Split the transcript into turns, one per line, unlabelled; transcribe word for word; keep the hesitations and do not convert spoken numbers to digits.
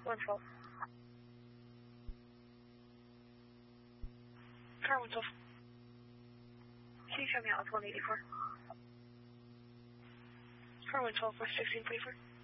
one twelve. Car one twelve. Can you show me out with one eighty-four? Car one twelve, West sixteen forty-four.